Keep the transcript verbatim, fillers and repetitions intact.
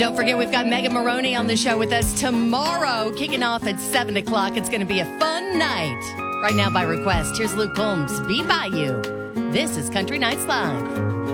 Don't forget, we've got Megan Maroney on the show with us tomorrow, kicking off at seven o'clock. It's going to be a fun night. Right now, by request, here's Luke Combs, Be By You. This is Country Nights Live.